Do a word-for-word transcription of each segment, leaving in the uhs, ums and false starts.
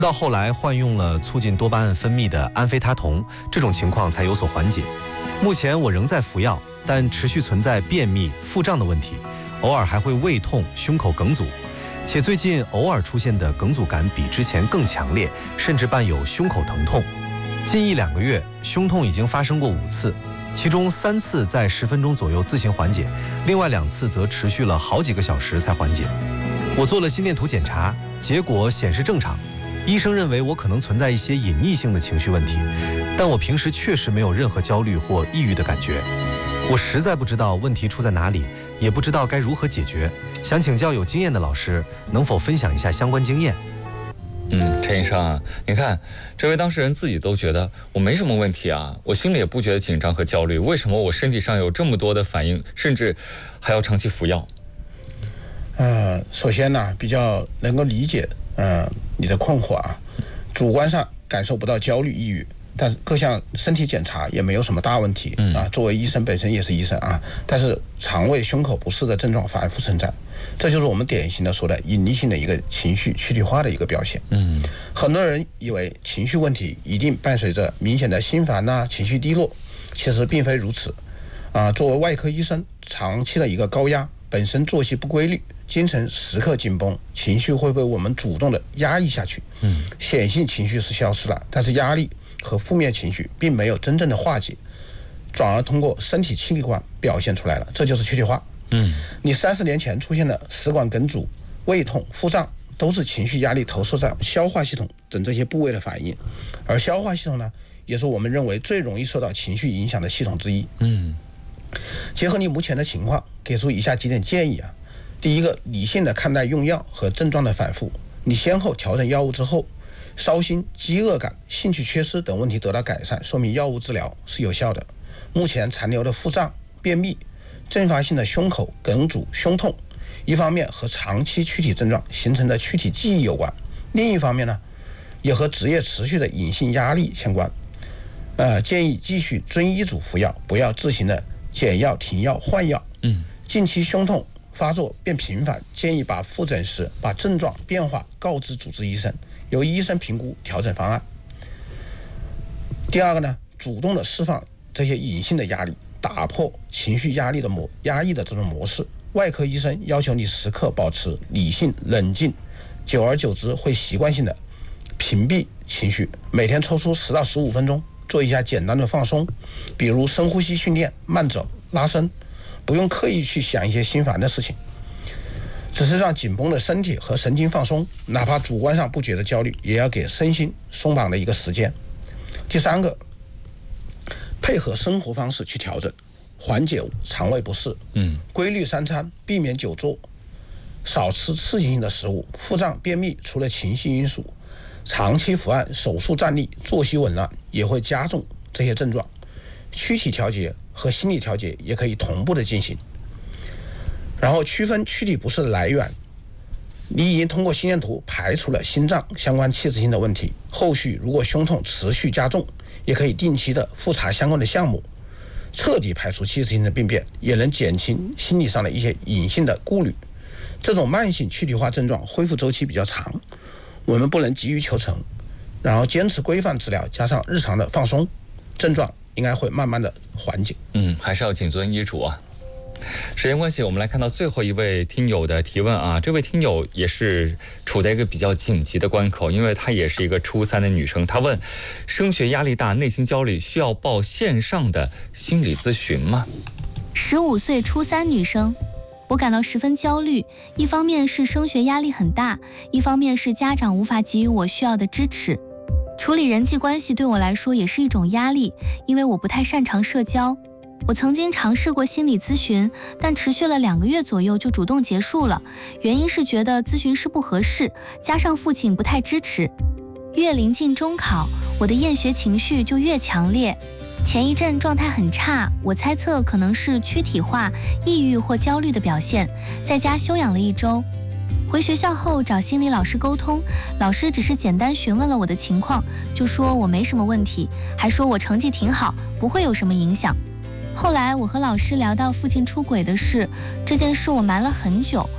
到后来换用了促进多巴胺分泌的安非他酮，这种情况才有所缓解。目前我仍在服药，但持续存在便秘、腹胀的问题，偶尔还会胃痛、胸口梗阻，且最近偶尔出现的梗阻感比之前更强烈，甚至伴有胸口疼痛。近一两个月，胸痛已经发生过五次，其中三次在十分钟左右自行缓解，另外两次则持续了好几个小时才缓解。我做了心电图检查，结果显示正常。医生认为我可能存在一些隐匿性的情绪问题，但我平时确实没有任何焦虑或抑郁的感觉。我实在不知道问题出在哪里，也不知道该如何解决，想请教有经验的老师，能否分享一下相关经验？ 嗯，陈医生啊，你看这位当事人自己都觉得我没什么问题啊，我心里也不觉得紧张和焦虑，为什么我身体上有这么多的反应，甚至还要长期服药？ 呃，首先呢，比较能够理解呃你的困惑啊，主观上感受不到焦虑、抑郁，但是各项身体检查也没有什么大问题啊。作为医生本身也是医生啊，但是肠胃、胸口不适的症状反复存在，这就是我们典型的说的隐匿性的一个情绪躯体化的一个表现。嗯，很多人以为情绪问题一定伴随着明显的心烦呐、情绪低落，其实并非如此啊。作为外科医生，长期的一个高压，本身作息不规律，精神时刻紧绷，情绪会被我们主动的压抑下去。嗯，显性情绪是消失了，但是压力和负面情绪并没有真正的化解，转而通过身体器官表现出来了，这就是躯体化。嗯，你三十年前出现的食管梗阻、胃痛、腹胀，都是情绪压力投射在消化系统等这些部位的反应，而消化系统呢，也是我们认为最容易受到情绪影响的系统之一。嗯，结合你目前的情况，给出以下几点建议啊。第一个，理性的看待用药和症状的反复，你先后调整药物之后，烧心、饥饿感、兴趣缺失等问题得到改善，说明药物治疗是有效的。目前残留的腹胀、便秘、阵发性的胸口梗阻、胸痛，一方面和长期躯体症状形成的躯体记忆有关，另一方面呢，也和职业持续的隐性压力相关。呃，建议继续遵医嘱服药，不要自行的减药、停药、换药。嗯，近期胸痛发作变频繁，建议把复诊时把症状变化告知主治医生，由医生评估调整方案。第二个呢，主动的释放这些隐性的压力，打破情绪压力的模压抑的这种模式。外科医生要求你时刻保持理性冷静，久而久之会习惯性的屏蔽情绪，每天抽出十到十五分钟做一下简单的放松，比如深呼吸训练、慢走、拉伸，不用刻意去想一些心烦的事情，只是让紧绷的身体和神经放松，哪怕主观上不觉得焦虑，也要给身心松绑的一个时间。第三个，配合生活方式去调整，缓解肠胃不适。嗯，规律三餐，避免久坐，少吃刺激性的食物。腹胀、便秘除了情绪因素，长期伏案、手术站立、作息紊乱也会加重这些症状。躯体调节和心理调节也可以同步的进行，然后区分躯体不适的来源。你已经通过心电图排除了心脏相关器质性的问题，后续如果胸痛持续加重，也可以定期的复查相关的项目，彻底排除器质性的病变，也能减轻心理上的一些隐性的顾虑。这种慢性躯体化症状恢复周期比较长，我们不能急于求成，然后坚持规范治疗，加上日常的放松，症状应该会慢慢的缓解。 嗯，还是要谨遵医嘱啊。时间关系，我们来看到最后一位听友的提问啊。这位听友也是处在一个比较紧急的关口，因为她也是一个初三的女生。她问：升学压力大、内心焦虑，需要报线上的心理咨询吗？ 十五岁初三女生，我感到十分焦虑，一方面是升学压力很大，一方面是家长无法给予我需要的支持。处理人际关系对我来说也是一种压力，因为我不太擅长社交。我曾经尝试过心理咨询，但持续了两个月左右就主动结束了，原因是觉得咨询师不合适，加上父亲不太支持。越临近中考，我的厌学情绪就越强烈，前一阵状态很差，我猜测可能是躯体化、抑郁或焦虑的表现，在家休养了一周。回学校后找心理老师沟通，老师只是简单询问了我的情况，就说我没什么问题，还说我成绩挺好，不会有什么影响。后来我和老师聊到父亲出轨的事，这件事我瞒了很久，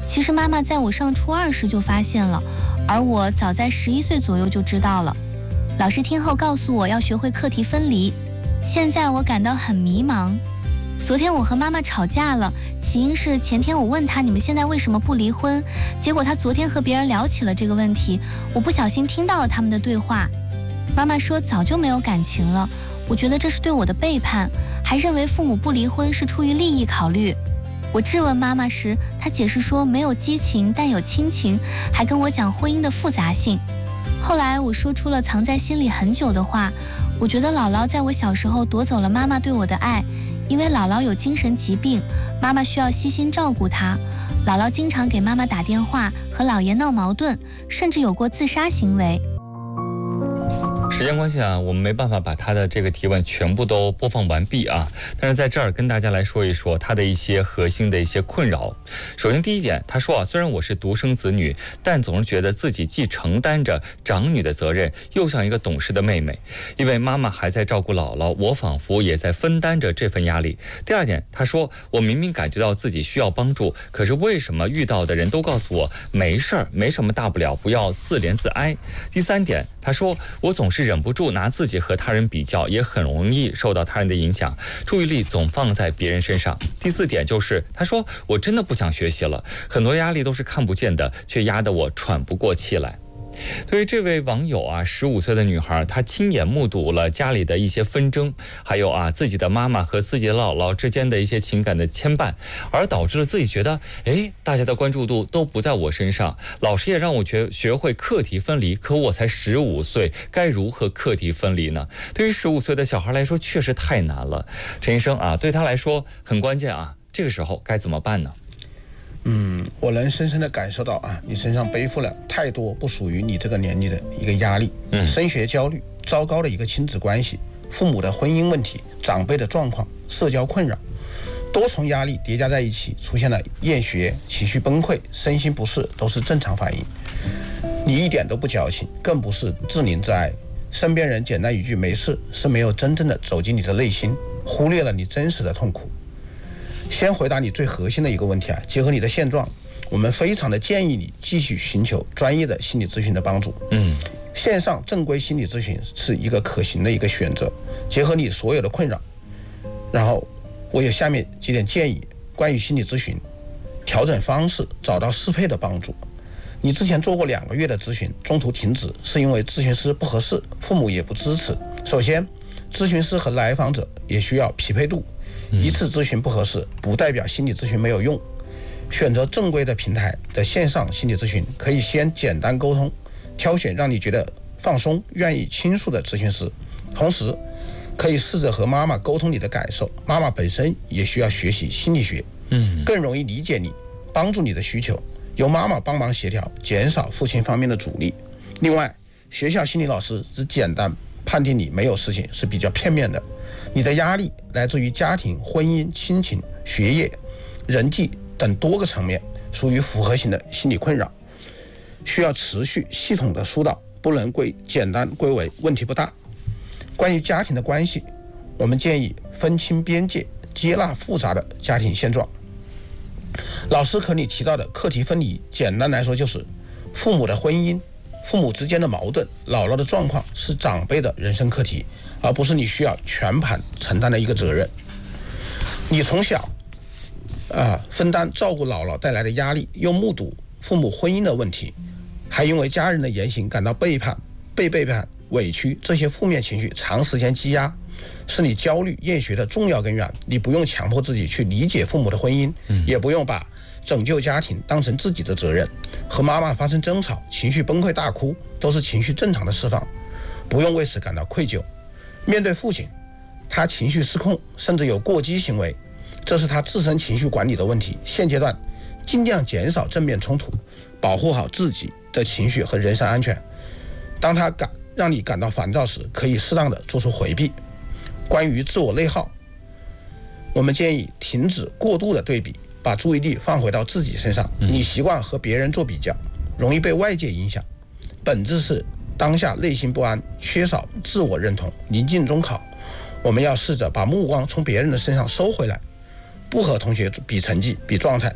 其实妈妈在我上初二时就发现了，而我早在十一岁左右就知道了。老师听后告诉我要学会课题分离，现在我感到很迷茫。昨天我和妈妈吵架了，起因是前天我问她你们现在为什么不离婚，结果她昨天和别人聊起了这个问题，我不小心听到了他们的对话。妈妈说早就没有感情了，我觉得这是对我的背叛，还认为父母不离婚是出于利益考虑。我质问妈妈时，她解释说没有激情但有亲情，还跟我讲婚姻的复杂性。后来我说出了藏在心里很久的话，我觉得姥姥在我小时候夺走了妈妈对我的爱，因为姥姥有精神疾病，妈妈需要悉心照顾她。姥姥经常给妈妈打电话，和姥爷闹矛盾，甚至有过自杀行为。 时间关系啊，我们没办法把他的这个提问全部都播放完毕啊。但是在这儿跟大家来说一说他的一些核心的一些困扰。首先第一点，他说啊，虽然我是独生子女，但总是觉得自己既承担着长女的责任，又像一个懂事的妹妹。因为妈妈还在照顾姥姥，我仿佛也在分担着这份压力。第二点，他说我明明感觉到自己需要帮助，可是为什么遇到的人都告诉我没事儿，没什么大不了，不要自怜自哀。第三点，他说我总是忍不住拿自己和他人比较，也很容易受到他人的影响，注意力总放在别人身上。第四点就是他说我真的不想学习了，很多压力都是看不见的，却压得我喘不过气来。对于这位网友啊，十五岁的女孩，她亲眼目睹了家里的一些纷争，还有啊自己的妈妈和自己的姥姥之间的一些情感的牵绊，而导致了自己觉得，哎，大家的关注度都不在我身上，老师也让我学学会课题分离，可我才十五岁，该如何课题分离呢？对于十五岁的小孩来说，确实太难了。陈医生啊，对他来说很关键啊，这个时候该怎么办呢？ 嗯，我能深深地感受到啊，你身上背负了太多不属于你这个年龄的一个压力，嗯，升学焦虑，糟糕的一个亲子关系，父母的婚姻问题，长辈的状况，社交困扰，多重压力叠加在一起，出现了厌学、情绪崩溃、身心不适，都是正常反应。你一点都不矫情，更不是自怜自哀，身边人简单一句没事，是没有真正的走进你的内心，忽略了你真实的痛苦。先回答你最核心的一个问题啊，结合你的现状，我们非常的建议你继续寻求专业的心理咨询的帮助。嗯，线上正规心理咨询是一个可行的一个选择，结合你所有的困扰。然后我有下面几点建议，关于心理咨询，调整方式，找到适配的帮助。你之前做过两个月的咨询，中途停止，是因为咨询师不合适，父母也不支持。首先，咨询师和来访者也需要匹配度。一次咨询不合适，不代表心理咨询没有用。选择正规的平台的线上心理咨询，可以先简单沟通，挑选让你觉得放松、愿意倾诉的咨询师。同时，可以试着和妈妈沟通你的感受，妈妈本身也需要学习心理学，嗯，更容易理解你，帮助你的需求，由妈妈帮忙协调，减少父亲方面的阻力。另外，学校心理老师只简单判定你没有事情是比较片面的。你的压力来自于家庭、婚姻、亲情、学业、人际等多个层面，属于复合型的心理困扰，需要持续系统的疏导，不能归简单归为问题不大。关于家庭的关系，我们建议分清边界，接纳复杂的家庭现状。老师和你提到的课题分离，简单来说就是父母的婚姻、父母之间的矛盾、姥姥的状况是长辈的人生课题，而不是你需要全盘承担的一个责任。你从小啊、呃、分担照顾姥姥带来的压力，又目睹父母婚姻的问题，还因为家人的言行感到背叛、被背叛、委屈，这些负面情绪长时间积压，是你焦虑厌学的重要根源。你不用强迫自己去理解父母的婚姻，也不用把拯救家庭当成自己的责任。和妈妈发生争吵，情绪崩溃大哭，都是情绪正常的释放，不用为此感到愧疚。面对父亲，他情绪失控，甚至有过激行为，这是他自身情绪管理的问题。现阶段尽量减少正面冲突，保护好自己的情绪和人身安全。当他感让你感到烦躁时，可以适当的做出回避。关于自我内耗，我们建议停止过度的对比，把注意力放回到自己身上。你习惯和别人做比较，容易被外界影响，本质是当下内心不安，缺少自我认同。临近中考，我们要试着把目光从别人的身上收回来，不和同学比成绩、比状态，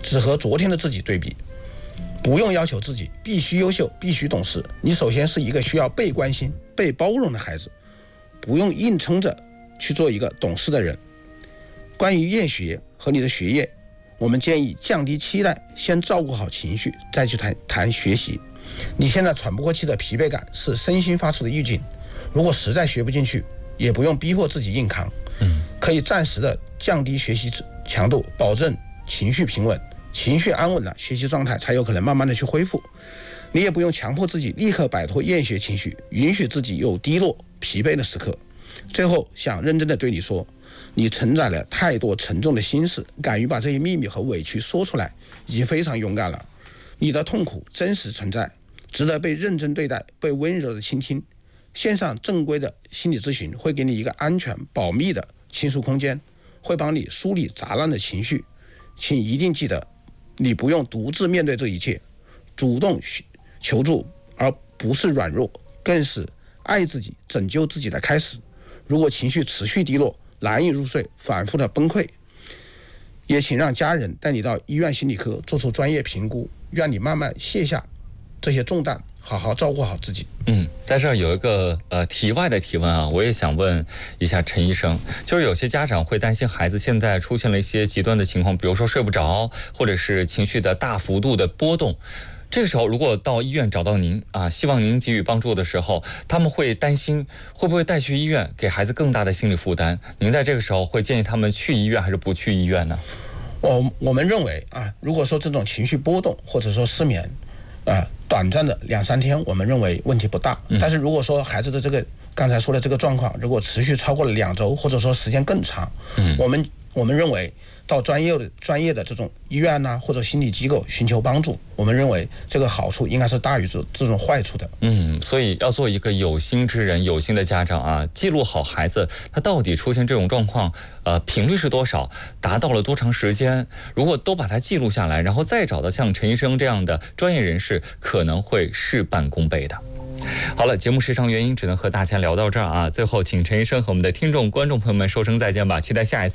只和昨天的自己对比。不用要求自己必须优秀，必须懂事。你首先是一个需要被关心、被包容的孩子，不用硬撑着去做一个懂事的人。关于厌学和你的学业，我们建议降低期待，先照顾好情绪，再去谈谈学习。你现在喘不过气的疲惫感是身心发出的预警，如果实在学不进去，也不用逼迫自己硬扛，可以暂时的降低学习强度，保证情绪平稳。情绪安稳了，学习状态才有可能慢慢的去恢复。你也不用强迫自己立刻摆脱厌学情绪，允许自己有低落、疲惫的时刻。最后想认真的对你说，你承载了太多沉重的心事，敢于把这些秘密和委屈说出来，已经非常勇敢了。你的痛苦真实存在，值得被认真对待，被温柔的倾听。线上正规的心理咨询会给你一个安全、保密的倾诉空间，会帮你梳理杂乱的情绪。请一定记得，你不用独自面对这一切，主动求助而不是软弱，更是爱自己、拯救自己的开始。如果情绪持续低落，难以入睡，反复的崩溃，也请让家人带你到医院心理科做出专业评估，愿你慢慢卸下这些重担，好好照顾好自己。 嗯，在这儿有一个呃题外的提问啊，我也想问一下陈医生，就是有些家长会担心孩子现在出现了一些极端的情况，比如说睡不着，或者是情绪的大幅度的波动。这个时候如果到医院找到您啊，希望您给予帮助的时候，他们会担心会不会带去医院给孩子更大的心理负担？您在这个时候会建议他们去医院还是不去医院呢？ 我我们认为啊，如果说这种情绪波动或者说失眠啊，短暂的两三天，我们认为问题不大。但是如果说孩子的这个刚才说的这个状况，如果持续超过了两周，或者说时间更长，嗯，我们我们认为到专业的专业的这种医院呐、啊，或者心理机构寻求帮助。我们认为这个好处应该是大于这这种坏处的。 嗯，所以要做一个有心之人、有心的家长啊，记录好孩子他到底出现这种状况，呃，频率是多少，达到了多长时间。如果都把它记录下来，然后再找到像陈医生这样的专业人士，可能会事半功倍的。好了，节目时长原因只能和大家聊到这儿啊。最后，请陈医生和我们的听众、观众朋友们说声再见吧，期待下一次。